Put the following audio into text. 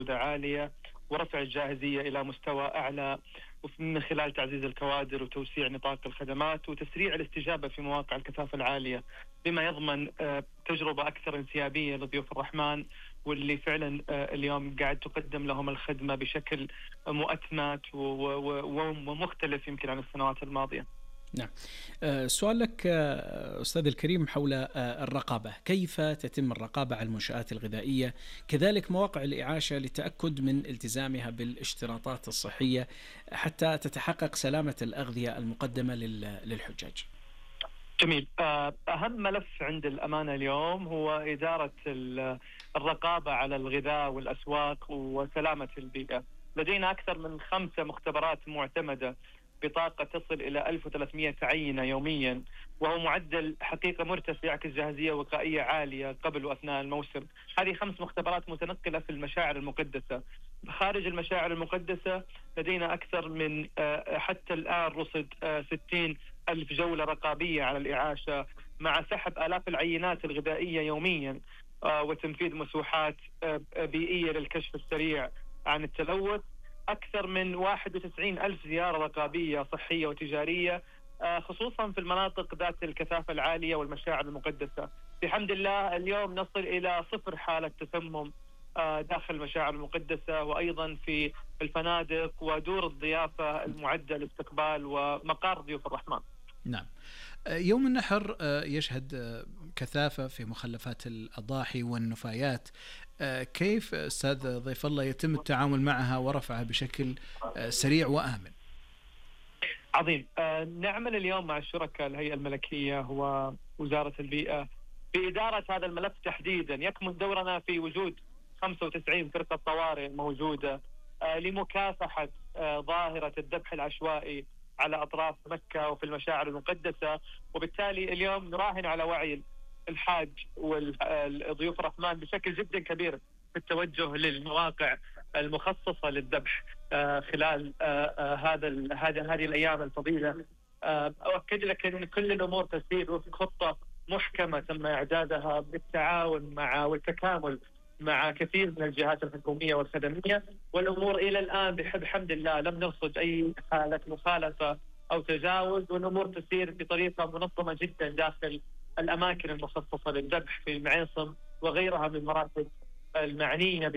عالية ورفع الجاهزية إلى مستوى أعلى، من خلال تعزيز الكوادر وتوسيع نطاق الخدمات وتسريع الاستجابة في مواقع الكثافة العالية، بما يضمن تجربة أكثر انسيابية لضيوف الرحمن، واللي فعلا اليوم قاعد تقدم لهم الخدمة بشكل مؤتمت ومختلف يمكن عن السنوات الماضية. نعم. سؤال لك أستاذ الكريم حول الرقابة، كيف تتم الرقابة على المنشآت الغذائية كذلك مواقع الإعاشة للتأكد من التزامها بالاشتراطات الصحية حتى تتحقق سلامة الأغذية المقدمة للحجاج؟ جميل. أهم ملف عند الأمانة اليوم هو إدارة الرقابة على الغذاء والأسواق وسلامة البيئة. لدينا أكثر من 5 مختبرات معتمدة بطاقة تصل إلى 1300 عينة يوميا، وهو معدل حقيقة مرتفع يعكس جاهزية وقائية عالية قبل وأثناء الموسم. هذه 5 مختبرات متنقلة في المشاعر المقدسة. خارج المشاعر المقدسة لدينا أكثر من حتى الآن رصد 60 ألف جولة رقابية على الإعاشة، مع سحب آلاف العينات الغذائية يوميا وتنفيذ مسوحات بيئية للكشف السريع عن التلوث. أكثر من 91 ألف زيارة رقابية صحية وتجارية، خصوصا في المناطق ذات الكثافة العالية والمشاعر المقدسة. بحمد الله اليوم نصل إلى 0 حالة تسمم داخل المشاعر المقدسة، وأيضا في الفنادق ودور الضيافة المعدة لاستقبال ومقار ضيوف الرحمن. نعم. يوم النحر يشهد كثافة في مخلفات الأضاحي والنفايات، كيف أستاذ ضيف الله يتم التعامل معها ورفعها بشكل سريع وآمن؟ عظيم. نعمل اليوم مع الشركاء الهيئة الملكية ووزارة البيئة بإدارة هذا الملف تحديدا. يكمن دورنا في وجود 95 فرقة طوارئ موجودة لمكافحة ظاهرة الذبح العشوائي على أطراف مكة وفي المشاعر المقدسة، وبالتالي اليوم نراهن على وعي الحاج والضيوف الرحمن بشكل جدا كبير في التوجه للمواقع المخصصة للذبح خلال هذه الأيام الفضيلة. أؤكد لك أن كل الأمور تسير وفق خطة محكمة تم إعدادها بالتعاون والتكامل مع كثير من الجهات الحكومية والخدمية، والأمور إلى الآن بحمد الله لم نرصد أي حالة مخالفة أو تجاوز، والأمور تسير بطريقة منظمة جدا داخل الأماكن المخصصة للذبح في المعيصم وغيرها من المراكز المعنية